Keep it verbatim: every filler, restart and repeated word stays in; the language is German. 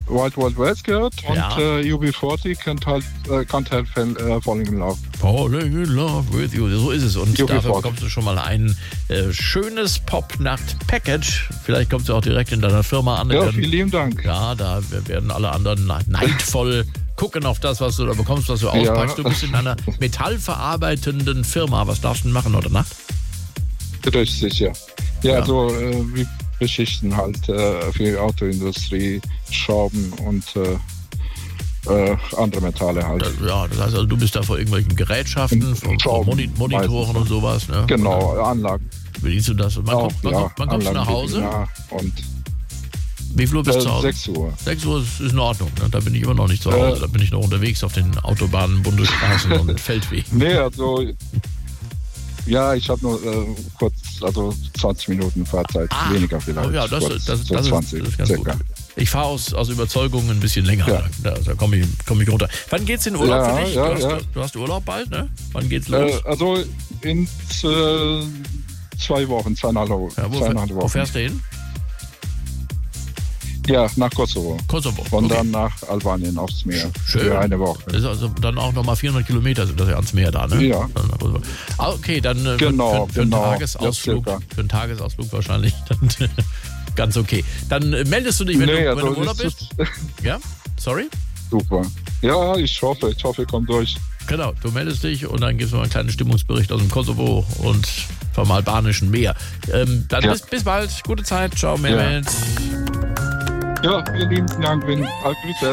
Wild Wild West gehört Ja. und äh, U B vierzig Can't Help, äh, Can't Help äh, Falling in Love. Falling in love with you. So ist es. Und U B dafür vierzig. bekommst du schon mal ein äh, schönes Pop-Nacht-Package. Vielleicht kommst du auch direkt in deiner Firma an. Ja, Dann- vielen lieben Dank. Ja, da werden alle anderen neidvoll gucken auf das, was du da bekommst, was du auspackst. Ja. Du bist in einer metallverarbeitenden Firma. Was darfst du denn machen heute Nacht? Richtig, ja. Ja, Ja. also äh, wir beschichten halt äh, für die Autoindustrie, Schrauben und äh, äh, andere Metalle halt. Das, ja, das heißt also, du bist da vor irgendwelchen Gerätschaften, vor, vor Schrauben Moni Monitoren meistens. und sowas. Ne? Genau, Anlagen. Und dann bedienst du das? Und wann, Auch, kommt, wann, ja, kommt, wann kommst du nach Anlagen, Hause? Ja, und Wie viel Uhr bist du zu äh, Hause? sechs Uhr. sechs Uhr ist, ist in Ordnung. Ne? Da bin ich immer noch nicht zu Hause. Äh. Da bin ich noch unterwegs auf den Autobahnen, Bundesstraßen und Feldwegen. Nee, also ja, ich habe nur äh, kurz, also zwanzig Minuten Fahrzeit, Ah. weniger vielleicht. Oh ja, das, kurz, das, so das, zwanzig ist, das ist ganz circa. gut. Ich fahre aus, aus Überzeugung ein bisschen länger. Ja. Da, da komme ich, komm ich runter. Wann geht's in Urlaub Ja, für dich? ja, du, hast, ja. du hast Urlaub bald, ne? Wann geht's los? Äh, also in äh, zwei Wochen, zweieinhalb Wochen. ja, wo, zweieinhalb fähr, wo Wochen. fährst du hin? Ja, nach Kosovo. Kosovo. Und Okay. dann nach Albanien aufs Meer. Schön. Für eine Woche. Das ist also dann auch nochmal vierhundert Kilometer sind das ja ans Meer da, ne? Ja. Ah, okay, dann äh, Genau, für, für, einen genau. Tagesausflug, Ja, circa. für einen Tagesausflug wahrscheinlich dann ganz okay. Dann äh, meldest du dich, wenn, Nee, du, wenn also du im Urlaub das bist? ist Ja? Sorry? super. Ja, ich hoffe, ich hoffe, ich komme durch. Genau, du meldest dich und dann gibst du mal einen kleinen Stimmungsbericht aus dem Kosovo und vom albanischen Meer. Ähm, dann Ja. bis, bis bald, gute Zeit, ciao, Mehmet. Ja, vielen lieben Dank, wenn Grüße.